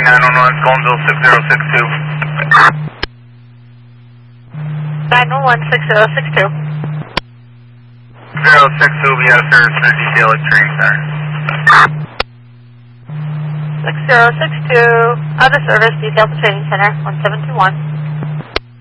911, Collinsville 6062. 911 6062. 062, we have service for detail at Training Center. 6062, out of service, detail to Training Center, 1721.